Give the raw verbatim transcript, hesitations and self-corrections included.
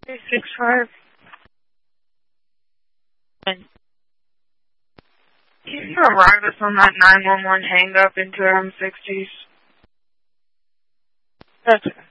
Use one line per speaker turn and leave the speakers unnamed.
Three six five. And can you arrive us on that nine one one hang up into M sixties? That's okay.